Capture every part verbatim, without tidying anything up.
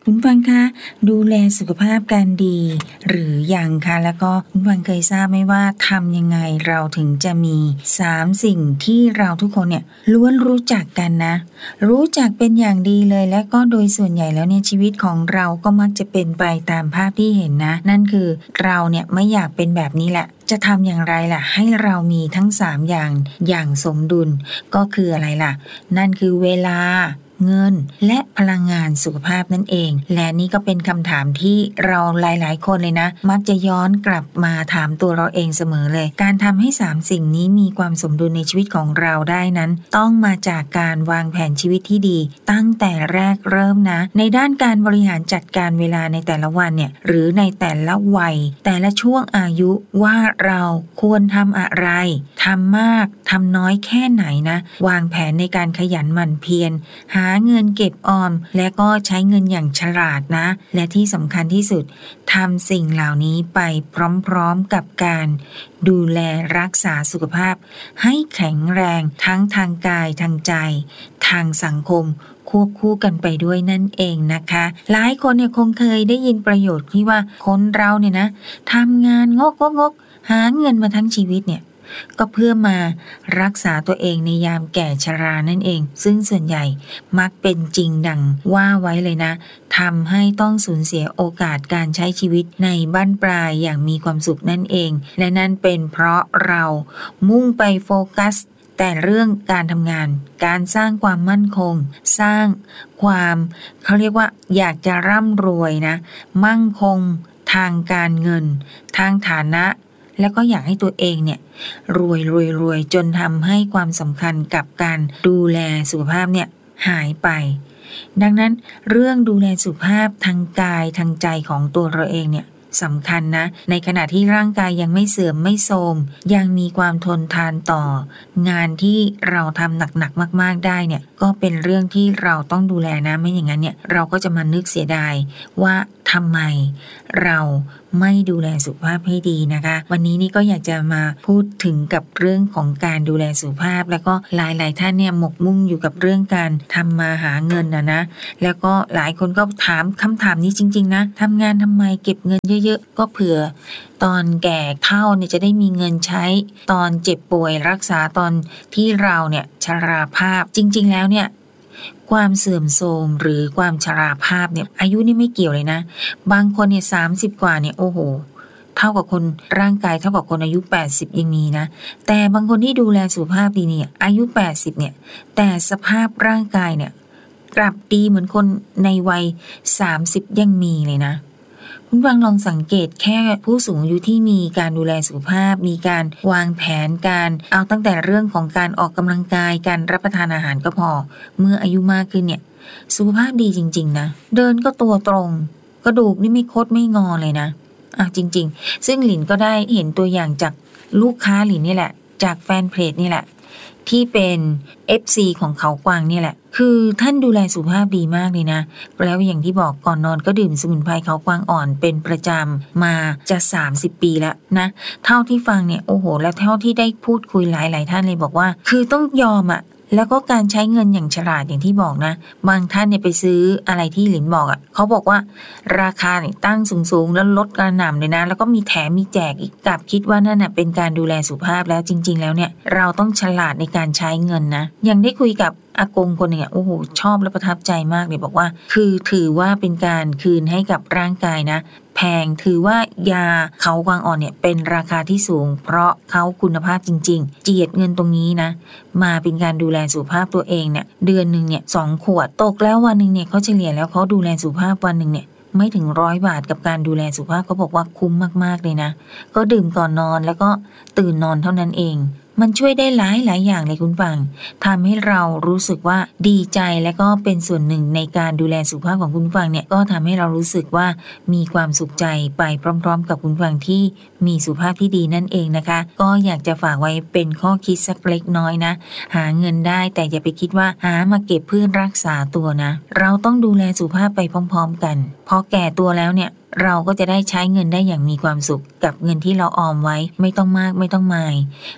คุณฟังคะดูแลสุขภาพกันดีหรือยังคะแล้วก็คุณฟังเคยทราบไหมว่าทำยังไงเราถึงจะมีสามสิ่งที่เราทุกคนเนี่ยล้วนรู้จักกันนะรู้จักเป็นอย่างดีเลยและก็โดยส่วนใหญ่แล้วเนี่ยชีวิตของเราก็มักจะเป็นไปตามภาพที่เห็นนะนั่นคือเราเนี่ยไม่อยากเป็นแบบนี้แหละจะทำอย่างไรล่ะให้เรามีทั้งสามอย่างอย่างสมดุลก็คืออะไรล่ะนั่นคือเวลาเงินและพลังงานสุขภาพนั่นเองและนี่ก็เป็นคำถามที่เราหลายๆคนเลยนะมักจะย้อนกลับมาถามตัวเราเองเสมอเลยการทำให้สามสิ่งนี้มีความสมดุลในชีวิตของเราได้นั้นต้องมาจากการวางแผนชีวิตที่ดีตั้งแต่แรกเริ่มนะในด้านการบริหารจัดการเวลาในแต่ละวันเนี่ยหรือในแต่ละวัยแต่ละช่วงอายุว่าเราควรทำอะไรทำมากทำน้อยแค่ไหนนะวางแผนในการขยันหมั่นเพียรหาเงินเก็บออมและก็ใช้เงินอย่างฉลาดนะและที่สำคัญที่สุดทำสิ่งเหล่านี้ไปพร้อมๆกับการดูแลรักษาสุขภาพให้แข็งแรงทั้งทางกายทางใจทางสังคมควบคู่กันไปด้วยนั่นเองนะคะหลายคนเนี่ยคงเคยได้ยินประโยชน์ที่ว่าคนเราเนี่ยนะทำงานงกงกหาเงินมาทั้งชีวิตเนี่ยก็เพื่อมารักษาตัวเองในยามแก่ชรานั่นเองซึ่งส่วนใหญ่มักเป็นจริงดังว่าไว้เลยนะทำให้ต้องสูญเสียโอกาสการใช้ชีวิตในบั้นปลายอย่างมีความสุขนั่นเองและนั่นเป็นเพราะเรามุ่งไปโฟกัสแต่เรื่องการทำงานการสร้างความมั่นคงสร้างความเขาเรียกว่าอยากจะร่ำรวยนะมั่งคงทางการเงินทางฐานะแล้วก็อยากให้ตัวเองเนี่ยรวยรวยรวยจนทำให้ความสำคัญกับการดูแลสุขภาพเนี่ยหายไปดังนั้นเรื่องดูแลสุขภาพทางกายทางใจของตัวเราเองเนี่ยสำคัญนะในขณะที่ร่างกายยังไม่เสื่อมไม่โทรมยังมีความทนทานต่องานที่เราทำหนักๆมากๆได้เนี่ยก็เป็นเรื่องที่เราต้องดูแลนะไม่อย่างนั้นเนี่ยเราก็จะมานึกเสียดายว่าทำไมเราไม่ดูแลสุขภาพให้ดีนะคะวันนี้นี่ก็อยากจะมาพูดถึงกับเรื่องของการดูแลสุขภาพแล้วก็หลายๆท่านเนี่ยหมกมุ่งอยู่กับเรื่องการทำมาหาเงินนะนะแล้วก็หลายคนก็ถามคำถามนี้จริงๆนะทำงานทำไมเก็บเงินเยอะๆก็เผื่อตอนแก่เฒ่าเนี่ยจะได้มีเงินใช้ตอนเจ็บป่วยรักษาตอนที่เราเนี่ยชราภาพจริงๆแล้วเนี่ยความเสื่อมโทรมหรือความชราภาพเนี่ยอายุนี่ไม่เกี่ยวเลยนะบางคนเนี่ยสามสิบกว่าเนี่ยโอ้โหเท่ากับคนร่างกายเท่ากับคนอายุแปดสิบยังมีนะแต่บางคนที่ดูแลสุขภาพดีเนี่ยอายุแปดสิบเนี่ยแต่สภาพร่างกายเนี่ยกลับดีเหมือนคนในวัยสามสิบยังมีเลยนะคุณฟังลองสังเกตแค่ผู้สูงอายุที่มีการดูแลสุขภาพมีการวางแผนการเอาตั้งแต่เรื่องของการออกกำลังกายการรับประทานอาหารก็พอเมื่ออายุมากขึ้นเนี่ยสุขภาพดีจริงๆนะเดินก็ตัวตรงกระดูกนี่ไม่คดไม่งอเลยนะอ่ะจริงๆซึ่งหลินก็ได้เห็นตัวอย่างจากลูกค้าหลินนี่แหละจากแฟนเพจนี่แหละที่เป็น เอฟ ซี ของเขากวางนี่แหละคือท่านดูแลสุขภาพดีมากเลยนะแล้วอย่างที่บอกก่อนนอนก็ดื่มสมุนไพรเขากวางอ่อนเป็นประจำมาจะสามสิบปีแล้วนะเท่าที่ฟังเนี่ยโอ้โหแล้วเท่าที่ได้พูดคุยหลายๆท่านเลยบอกว่าคือต้องยอมอะแล้วก็การใช้เงินอย่างฉลาดอย่างที่บอกนะบางท่านเนี่ยไปซื้ออะไรที่หลินบอกอ่ะเขาบอกว่าราคาเนี่ยตั้งสูงๆแล้วลดกระหน่ำเลยนะแล้วก็มีแถมมีแจกอีกกับคิดว่านั่นน่ะเป็นการดูแลสุขภาพแล้วจริงๆแล้วเนี่ยเราต้องฉลาดในการใช้เงินนะยังได้คุยกับอากงคนหนึ่งอ่ะโอ้โหชอบและประทับใจมากเลยบอกว่าคือถือว่าเป็นการคืนให้กับร่างกายนะแพงถือว่ายาเขากวางอ่อนเนี่ยเป็นราคาที่สูงเพราะเขาคุณภาพจริงๆเจียดเงินตรงนี้นะมาเป็นการดูแลสุขภาพตัวเองเนี่ยเดือนนึงเนี่ยสองขวดตกแล้ววันนึงเนี่ยเขาเฉลี่ยแล้วเขาดูแลสุขภาพวันนึงเนี่ยไม่ถึงร้อยบาทกับการดูแลสุขภาพเขาบอกว่าคุ้มมากๆเลยนะก็ดื่มก่อนนอนแล้วก็ตื่นนอนเท่านั้นเองมันช่วยได้หลายหลายอย่างเลยคุณฟังทำให้เรารู้สึกว่าดีใจและก็เป็นส่วนหนึ่งในการดูแลสุขภาพของคุณฟังเนี่ยก็ทำให้เรารู้สึกว่ามีความสุขใจไปพร้อมๆกับคุณฟังที่มีสุขภาพที่ดีนั่นเองนะคะก็อยากจะฝากไว้เป็นข้อคิดสักเล็กน้อยนะหาเงินได้แต่อย่าไปคิดว่าหามาเก็บเพื่อรักษาตัวนะเราต้องดูแลสุขภาพไปพร้อมๆกันพอแก่ตัวแล้วเนี่ยเราก็จะได้ใช้เงินได้อย่างมีความสุขกับเงินที่เราออมไว้ไม่ต้องมากไม่ต้องมายให้แค่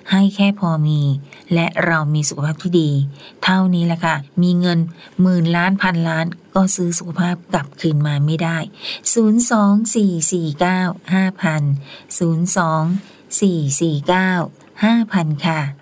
พอมีและเรามีสุขภาพที่ดีเท่านี้แหละค่ะมีเงินหมื่นล้านพันล้านก็ซื้อสุขภาพกลับคืนมาไม่ได้ศูนย์ สอง สี่ สี่ เก้า ห้า ศูนย์ ศูนย์ สอง สี่ สี่ เก้า ห้า ศูนย์ ศูนย์ค่ะ